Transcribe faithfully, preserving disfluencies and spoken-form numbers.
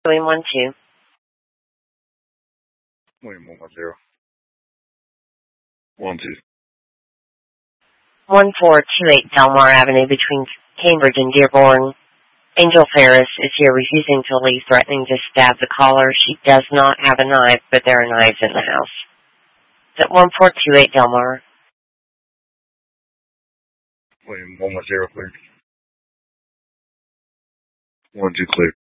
William one two. William one one zero. One two. one four two eight Delmar Avenue between Cambridge and Dearborn. Angel Ferris is here refusing to leave, threatening to stab the caller. She does not have a knife, but there are knives in the house. Is it one four two eight Delmar? William one one zero, clear. one two, clear.